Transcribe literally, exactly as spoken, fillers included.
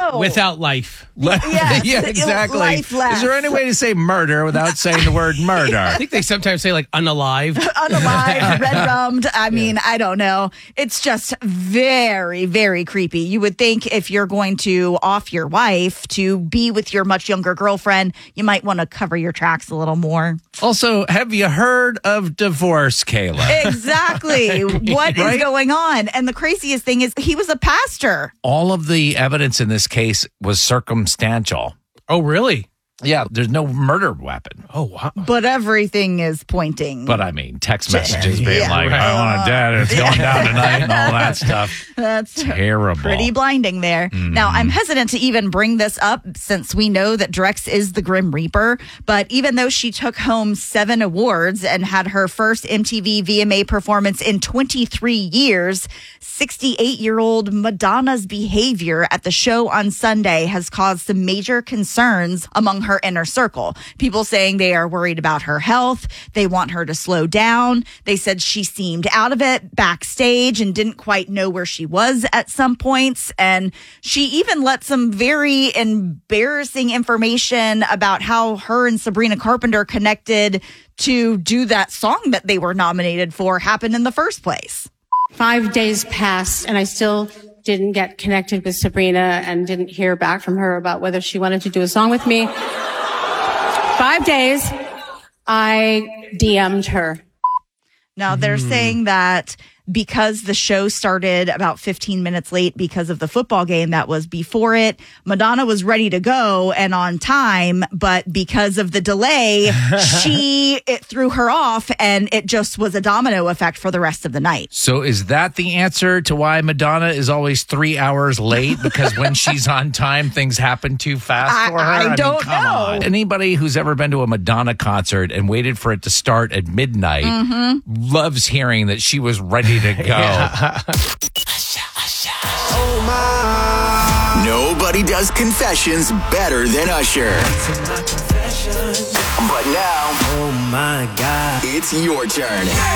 no. Without life. Yes, yeah, exactly. life left. Is there any way to say murder without saying the word murder? I think they sometimes say like unalive. Unalive, red rummed. I mean, I don't know. It's just very, very creepy. You would think if you're going to off your wife to be with your much younger girlfriend, you might want to cover your tracks a little more. Also, have you heard of divorce, Kayla? Exactly. What Right? is going on? And the craziest thing is he was a pastor. All of the evidence in this case was circumstantial. Oh, really? Yeah, there's no murder weapon. Oh, wow. But everything is pointing. But I mean, text messages being Yeah. like, I want a dad, it's going down tonight, and all that stuff. That's Terrible. pretty blinding there. Mm-hmm. Now, I'm hesitant to even bring this up since we know that Drex is the Grim Reaper. But even though she took home seven awards and had her first M T V V M A performance in twenty-three years, sixty-eight-year-old Madonna's behavior at the show on Sunday has caused some major concerns among her inner circle. People saying they are worried about her health. They want her to slow down. They said she seemed out of it backstage and didn't quite know where she was at some points. And she even let some very embarrassing information about how her and Sabrina Carpenter connected to do that song that they were nominated for happen in the first place. Five days passed and I still didn't get connected with Sabrina and didn't hear back from her about whether she wanted to do a song with me. Five days, I D M'd her. Now, they're saying that because the show started about fifteen minutes late because of the football game that was before it, Madonna was ready to go and on time, but because of the delay, she it threw her off and it just was a domino effect for the rest of the night. So is that the answer to why Madonna is always three hours late? Because when she's on time, things happen too fast I- for her? I mean, don't come know. on. Anybody who's ever been to a Madonna concert and waited for it to start at midnight Mm-hmm. loves hearing that she was ready to go. Nobody does confessions better than Usher. But now, Oh my God. it's your turn.